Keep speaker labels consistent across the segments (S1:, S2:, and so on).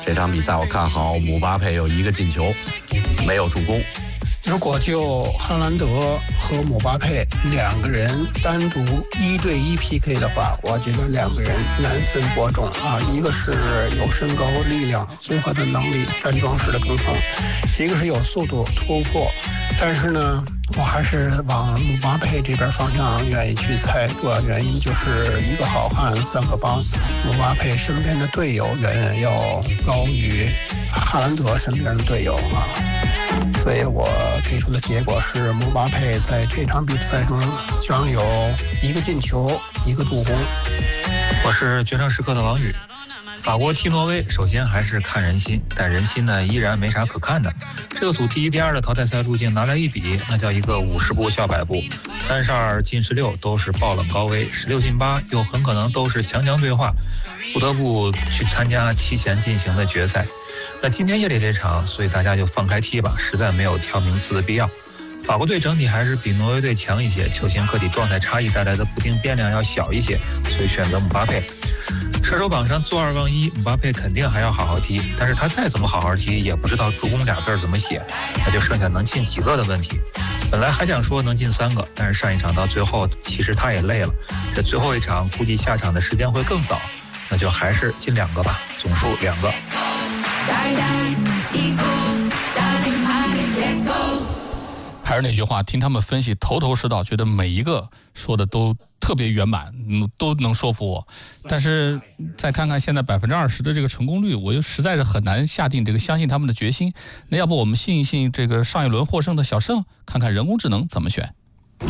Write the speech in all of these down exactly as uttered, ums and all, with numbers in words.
S1: 这场比赛我看好姆巴佩有一个进球，没有助攻。
S2: 如果就哈兰德和姆巴佩两个人单独一对一 P K 的话，我觉得两个人难分伯仲啊。一个是有身高、力量、综合的能力、站桩式的中锋，一个是有速度突破。但是呢，我还是往姆巴佩这边方向愿意去猜，主要原因就是一个好汉三个帮，姆巴佩身边的队友远远要高于哈兰德身边的队友啊。所以我给出的结果是姆巴佩在这场比赛中将有一个进球，一个助攻。
S3: 我是决胜时刻的王宇。法国踢挪威，首先还是看人心，但人心呢依然没啥可看的。这个组第一、第二的淘汰赛路径拿来一比，那叫一个五十步笑百步，三十二进十六都是爆冷高危，十六进八又很可能都是强强对话，不得不去参加提前进行的决赛。那今天夜里这场，所以大家就放开踢吧，实在没有挑名次的必要。法国队整体还是比挪威队强一些，球星个体状态差异带来的不定变量要小一些，所以选择姆巴佩。射手榜上坐二望一，姆巴佩肯定还要好好踢，但是他再怎么好好踢，也不知道助攻俩字怎么写，那就剩下能进几个的问题。本来还想说能进三个，但是上一场到最后，其实他也累了，这最后一场估计下场的时间会更早，那就还是进两个吧，总数两个。
S4: 还是那句话，听他们分析头头是道，觉得每一个说的都特别圆满，嗯，都能说服我。但是再看看现在百分之二十的这个成功率，我又实在是很难下定这个相信他们的决心。那要不我们信一信这个上一轮获胜的小胜，看看人工智能怎么选。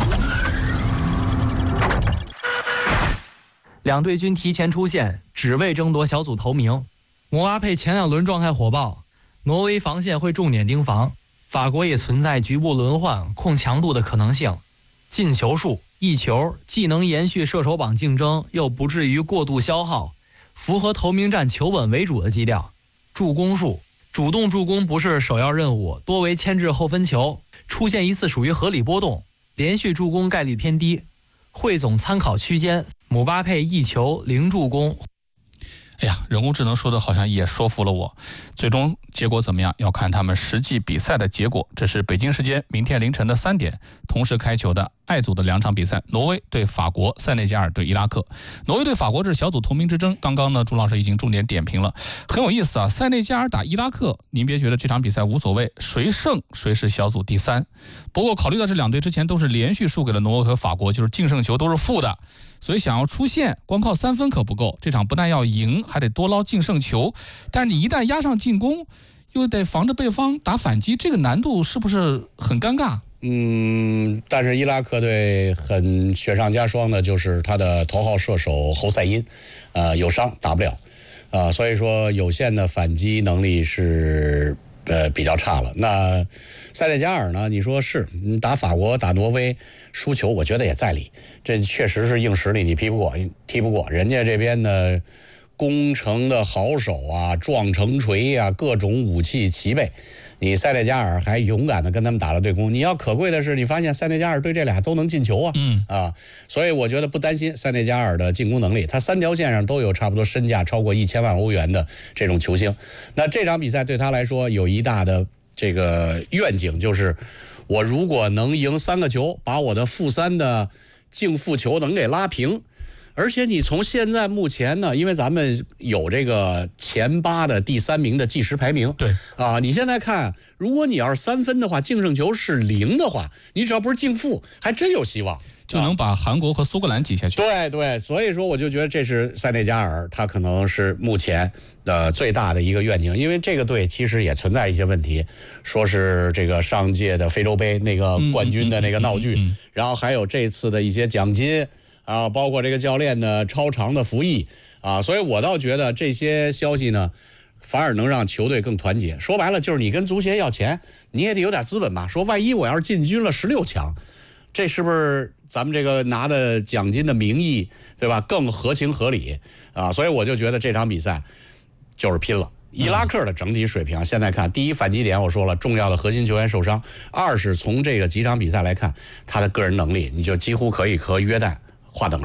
S5: 两队均提前出线，只为争夺小组头名。姆巴佩前两轮状态火爆，挪威防线会重点盯防。法国也存在局部轮换、控强度的可能性。进球数一球，既能延续射手榜竞争，又不至于过度消耗，符合头名战求稳为主的基调。助攻数，主动助攻不是首要任务，多为牵制后分球，出现一次属于合理波动，连续助攻概率偏低。汇总参考区间，姆巴佩一球零助攻。
S4: 哎呀，人工智能说的好像也说服了我。最终结果怎么样，要看他们实际比赛的结果。这是北京时间明天凌晨的三点同时开球的爱组的两场比赛，挪威对法国，塞内加尔对伊拉克。挪威对法国这是小组头名之争，刚刚呢朱老师已经重点点评了，很有意思啊。塞内加尔打伊拉克，您别觉得这场比赛无所谓，谁胜谁是小组第三。不过考虑到这两队之前都是连续输给了挪威和法国，就是净胜球都是负的，所以想要出线，光靠三分可不够。这场不但要赢，还得多捞净胜球。但是你一旦压上进攻，又得防着对方打反击，这个难度是不是很尴尬？
S1: 嗯，但是伊拉克队很雪上加霜的，就是他的头号射手侯赛因，呃，有伤打不了，啊、呃，所以说有限的反击能力是呃比较差了。那塞内加尔呢？你说是你打法国、打挪威输球，我觉得也在理，这确实是硬实力，你踢不过，踢不过人家这边呢。攻城的好手啊，撞城锤啊，各种武器齐备。你塞内加尔还勇敢的跟他们打了对攻。你要可贵的是，你发现塞内加尔对这俩都能进球啊，
S4: 嗯
S1: 啊，所以我觉得不担心塞内加尔的进攻能力。他三条线上都有差不多身价超过一千万欧元的这种球星。那这场比赛对他来说有一大的这个愿景，就是我如果能赢三个球，把我的负三的净负球能给拉平。而且你从现在目前呢，因为咱们有这个前八的第三名的计时排名，
S4: 对
S1: 啊，你现在看，如果你要是三分的话，净胜球是零的话，你只要不是净负，还真有希望，
S4: 就能把韩国和苏格兰挤下去。
S1: 对对，所以说我就觉得这是塞内加尔，他可能是目前的最大的一个愿景，因为这个队其实也存在一些问题，说是这个上届的非洲杯那个冠军的那个闹剧，
S4: 嗯嗯嗯嗯、
S1: 然后还有这次的一些奖金。啊，包括这个教练的超长的服役啊，所以我倒觉得这些消息呢，反而能让球队更团结。说白了，就是你跟足协要钱，你也得有点资本吧。说万一我要是进军了十六强，这是不是咱们这个拿的奖金的名义，对吧？更合情合理啊。所以我就觉得这场比赛就是拼了。伊拉克的整体水平，现在看，第一反击点我说了，重要的核心球员受伤；二是从这个几场比赛来看，他的个人能力，你就几乎可以和约旦划等号。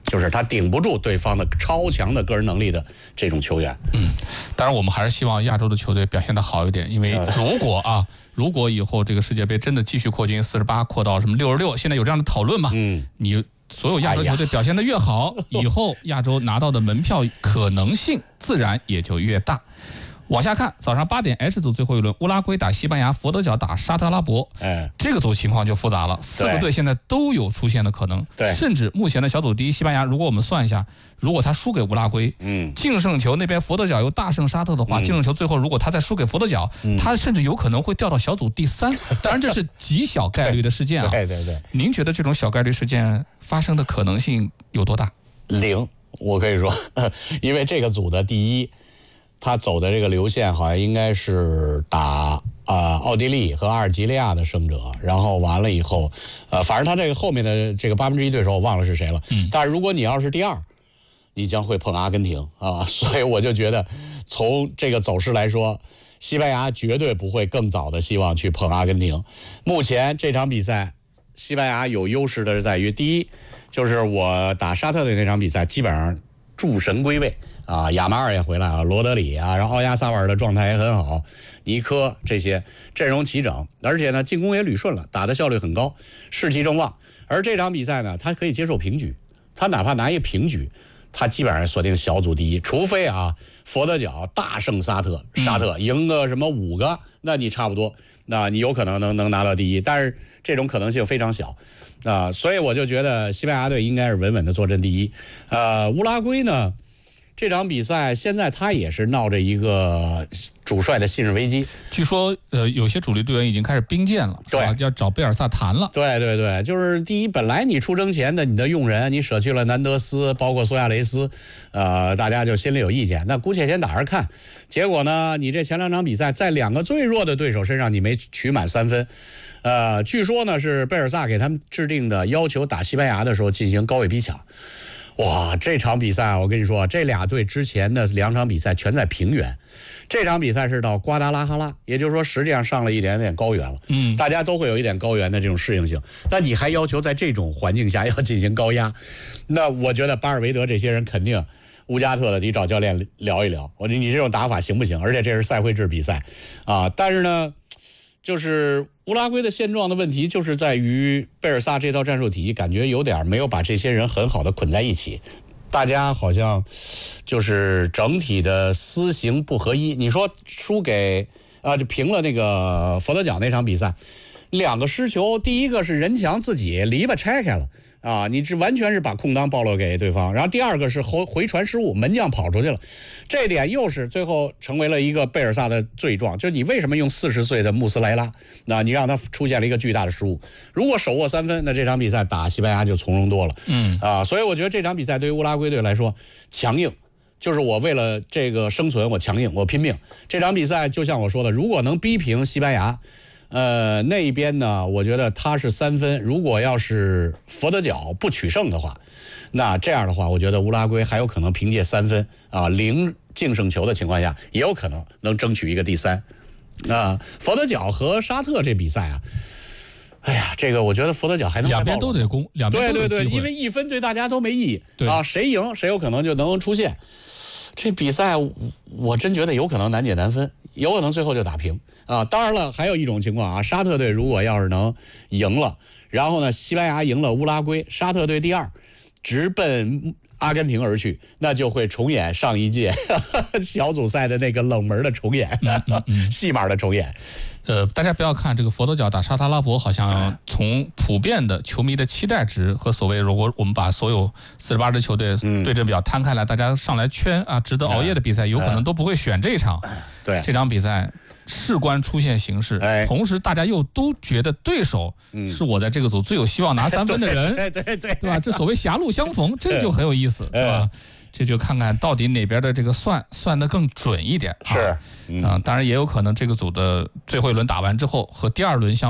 S1: 就是他顶不住对方的超强的个人能力的这种球员。
S4: 嗯，当然我们还是希望亚洲的球队表现得好一点，因为如果啊，如果以后这个世界杯真的继续扩进四十八，扩到什么六十六，现在有这样的讨论嘛？
S1: 嗯，
S4: 你所有亚洲球队表现得越好，哎、以后亚洲拿到的门票可能性自然也就越大。往下看，早上八点 H 组最后一轮，乌拉圭打西班牙，佛得角打沙特阿拉伯。哎，这个组情况就复杂了，四个队现在都有出现的可能。
S1: 对，
S4: 甚至目前的小组第一西班牙，如果我们算一下，如果他输给乌拉圭，嗯，净胜球那边佛得角又大胜沙特的话，嗯、净胜球最后如果他再输给佛得角，嗯、他甚至有可能会掉到小组第三。当然这是极小概率的事件啊。
S1: 对对对。
S4: 您觉得这种小概率事件发生的可能性有多大？
S1: 零，我可以说，因为这个组的第一。他走的这个流线好像应该是打啊、呃、奥地利和阿尔及利亚的胜者，然后完了以后，呃，反正他这个后面的这个八分之一对手我忘了是谁了。嗯。但是如果你要是第二，你将会碰阿根廷啊，所以我就觉得从这个走势来说，西班牙绝对不会更早的希望去碰阿根廷。目前这场比赛，西班牙有优势的是在于，第一就是我打沙特队那场比赛基本上诸神归位。啊，亚马尔也回来了，罗德里啊，然后奥亚萨瓦尔的状态也很好，尼科这些阵容齐整，而且呢进攻也捋顺了，打的效率很高，士气正旺。而这场比赛呢，他可以接受平局，他哪怕拿一平局，他基本上锁定小组第一，除非啊佛得角大胜沙特，沙特赢个什么五个，那你差不多，那你有可能能能拿到第一，但是这种可能性非常小啊，所以我就觉得西班牙队应该是稳稳的坐镇第一。呃，乌拉圭呢？这场比赛现在他也是闹着一个主帅的信任危机，
S4: 据说呃有些主力队员已经开始兵谏了，
S1: 对，
S4: 要找贝尔萨谈了。
S1: 对对对，就是第一，本来你出征前的你的用人，你舍去了南德斯，包括苏亚雷斯，呃，大家就心里有意见。那姑且先打着看，结果呢，你这前两场比赛在两个最弱的对手身上你没取满三分，呃，据说呢是贝尔萨给他们制定的要求，打西班牙的时候进行高位逼抢。哇，这场比赛我跟你说，这俩队之前的两场比赛全在平原，这场比赛是到瓜达拉哈拉，也就是说实际上上了一点点高原了。嗯，大家都会有一点高原的这种适应性，那你还要求在这种环境下要进行高压，那我觉得巴尔韦德这些人肯定乌加特的得找教练聊一聊，我说你这种打法行不行？而且这是赛会制比赛啊，但是呢。就是乌拉圭的现状的问题，就是在于贝尔萨这套战术体系感觉有点没有把这些人很好的捆在一起，大家好像就是整体的思行不合一。你说输给啊，就平了那个佛得角那场比赛，两个失球，第一个是任强自己篱笆拆开了啊，你这完全是把空当暴露给对方，然后第二个是回回传失误，门将跑出去了，这点又是最后成为了一个贝尔萨的罪状，就是你为什么用四十岁的穆斯莱拉，那你让他出现了一个巨大的失误，如果手握三分，那这场比赛打西班牙就从容多了。嗯啊，所以我觉得这场比赛对于乌拉圭队来说强硬，就是我为了这个生存我强硬我拼命，这场比赛就像我说的，如果能逼平西班牙，呃，那一边呢，我觉得他是三分。如果要是佛得角不取胜的话，那这样的话，我觉得乌拉圭还有可能凭借三分啊零净胜球的情况下，也有可能能争取一个第三。啊，佛得角和沙特这比赛啊，哎呀，这个我觉得佛得角还能
S4: 两边都得攻，两边都有机会。
S1: 对对对，因为一分对大家都没意义啊，谁赢谁有可能就能出现。这比赛我真觉得有可能难解难分，有可能最后就打平啊！当然了，还有一种情况啊，沙特队如果要是能赢了，然后呢，西班牙赢了乌拉圭，沙特队第二，直奔阿根廷而去，那就会重演上一届小组赛的那个冷门的重演，戏码的重演。
S4: 呃，大家不要看这个佛得角打沙特阿拉伯，好像从普遍的球迷的期待值和所谓，如果我们把所有四十八支球队对阵表摊开来，大家上来圈啊，值得熬夜的比赛，有可能都不会选这场。
S1: 对，
S4: 这场比赛事关出现形势，同时大家又都觉得对手是我在这个组最有希望拿三分的人，
S1: 对对对，
S4: 对吧？这所谓狭路相逢，这就很有意思，对吧？这就看看到底哪边的这个算算得更准一点。
S1: 是，
S4: 嗯、呃，当然也有可能这个组的最后一轮打完之后，和第二轮相比，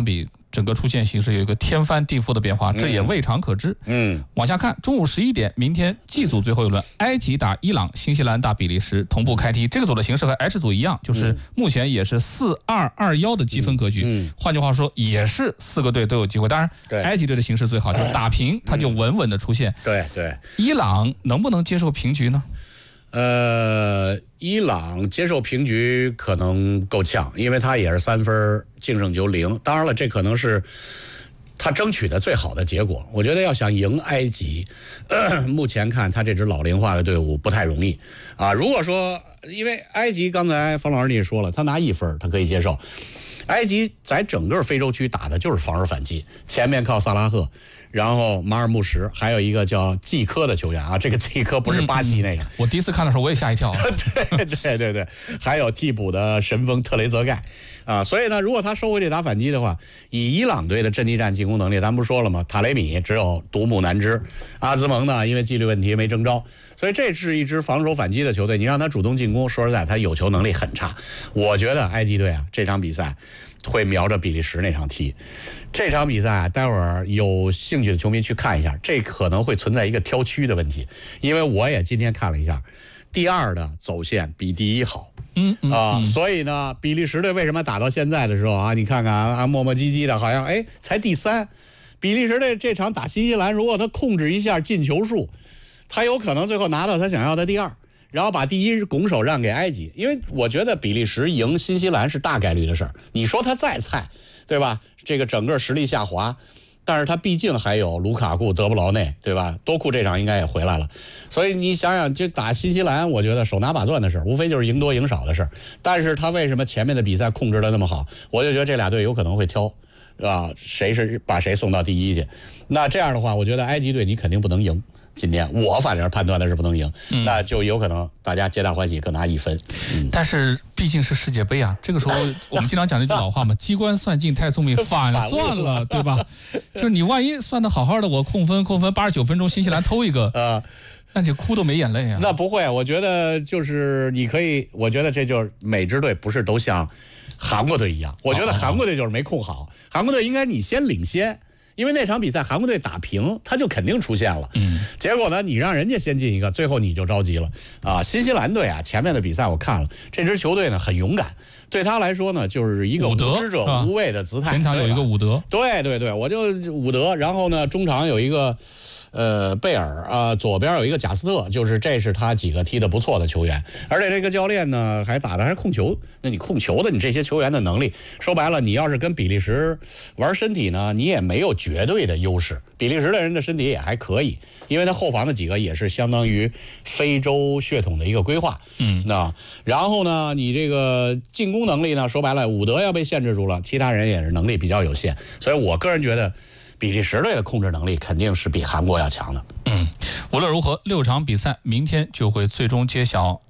S4: 整个出线形势有一个天翻地覆的变化，这也未尝可知。
S1: 嗯，
S4: 往下看，中午十一点，明天 G 组最后一轮，埃及打伊朗，新西兰打比利时，同步开踢。这个组的形势和 H 组一样，就是目前也是四二二一的积分格局。
S1: 嗯，
S4: 换句话说，也是四个队都有机会。当然，埃及队的形势最好，就是打平，他就稳稳的出线。
S1: 对对，
S4: 伊朗能不能接受平局呢？
S1: 呃，伊朗接受平局可能够呛，因为他也是三分净胜球零。当然了，这可能是他争取的最好的结果。我觉得要想赢埃及，呃、目前看他这支老龄化的队伍不太容易啊。如果说，因为埃及刚才方老师你也说了，他拿一分他可以接受。埃及在整个非洲区打的就是防守反击，前面靠萨拉赫，然后马尔穆什，还有一个叫季科的球员啊，这个季科不是巴西那个。
S4: 嗯嗯、我第一次看的时候我也吓一跳。
S1: 对对对对，还有替补的神锋特雷泽盖啊，所以呢，如果他收回这打反击的话，以伊朗队的阵地战进攻能力，咱不是说了吗？塔雷米只有独木难支，阿兹蒙呢因为纪律问题没征召，所以这是一支防守反击的球队。你让他主动进攻，说实在，他有球能力很差。我觉得埃及队啊，这场比赛会瞄着比利时那场踢。这场比赛啊，待会儿有兴趣的球迷去看一下，这可能会存在一个挑区的问题，因为我也今天看了一下，第二的走线比第一好。
S4: 嗯嗯
S1: 啊、
S4: 嗯，
S1: 所以呢，比利时队为什么打到现在的时候啊，你看看啊，磨磨唧唧的，好像哎才第三。比利时队这场打新西兰，如果他控制一下进球数，他有可能最后拿到他想要的第二，然后把第一拱手让给埃及。因为我觉得比利时赢新西兰是大概率的事儿。你说他再菜，对吧？这个整个实力下滑，但是他毕竟还有卢卡库、德布劳内，对吧？多库这场应该也回来了，所以你想想，就打新西兰，我觉得手拿把攥的事，无非就是赢多赢少的事。但是他为什么前面的比赛控制的那么好？我就觉得这俩队有可能会挑。啊，谁是把谁送到第一去？那这样的话，我觉得埃及队你肯定不能赢。今天我反正判断的是不能赢，嗯、那就有可能大家皆大欢喜各拿一分。嗯、
S4: 但是毕竟是世界杯啊，这个时候我们经常讲那句老话嘛，机关算尽太聪明，反算了，对吧？就是你万一算的好好的，我控分控分八十九分钟，新西兰偷一个啊。那就哭都没眼泪啊！
S1: 那不会，我觉得就是你可以，我觉得这就是每支队不是都像韩国队一样，我觉得韩国队就是没控好，韩国队应该你先领先，因为那场比赛韩国队打平，他就肯定出现了。嗯，结果呢，你让人家先进一个，最后你就着急了啊！新西兰队啊，前面的比赛我看了，这支球队呢很勇敢，对他来说呢就是一个无知者无畏的姿态。
S4: 前场有一个伍德，
S1: 对对对，我就伍德，然后呢中场有一个。呃，贝尔啊、呃，左边有一个贾斯特，就是这是他几个踢得不错的球员，而且这个教练呢还打的还是控球。那你控球的，你这些球员的能力，说白了，你要是跟比利时玩身体呢，你也没有绝对的优势。比利时的人的身体也还可以，因为他后防的几个也是相当于非洲血统的一个规划。嗯，那然后呢，你这个进攻能力呢，说白了，伍德要被限制住了，其他人也是能力比较有限，所以我个人觉得。比利时队的控制能力肯定是比韩国要强的。
S4: 嗯，无论如何，六场比赛明天就会最终揭晓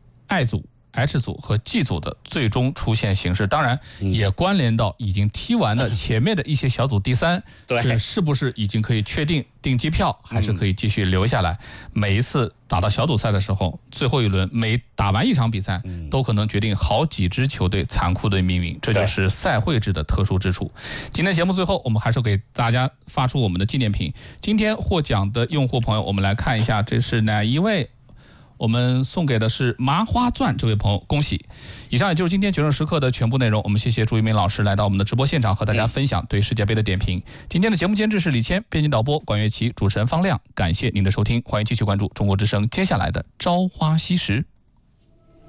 S4: I 组、H 组和 G 组的最终出现形势。当然，也关联到已经踢完的前面的一些小组第三，
S1: 对，
S4: 是是不是已经可以确定订机票，还是可以继续留下来？每一次打到小组赛的时候，最后一轮每打完一场比赛，都可能决定好几支球队残酷的命运。这就是赛会制的特殊之处。今天节目最后，我们还是给大家发出我们的纪念品。今天获奖的用户朋友，我们来看一下，这是哪一位？我们送给的是麻花钻这位朋友，恭喜！以上也就是今天决胜时刻的全部内容。我们谢谢朱一鸣老师来到我们的直播现场，和大家分享对世界杯的点评。今天的节目监制是李谦，编辑导播管乐琪，主持人方亮。感谢您的收听，欢迎继续关注中国之声接下来的朝花夕拾。